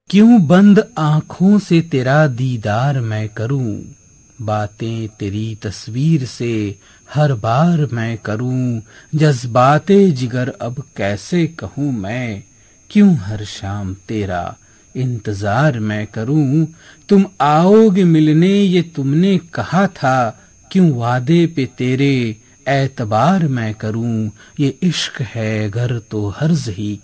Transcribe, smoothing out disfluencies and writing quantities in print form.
क्यों बंद आँखों से तेरा दीदार मैं करूं, बातें तेरी तस्वीर से हर बार मैं करूं, जज्बाते जिगर अब कैसे कहूं मैं, क्यों हर शाम तेरा इंतजार मैं करूं, तुम आओगे मिलने ये तुमने कहा था, क्यों वादे पे तेरे एतबार मैं करूं, ये इश्क है अगर तो हर्ज ही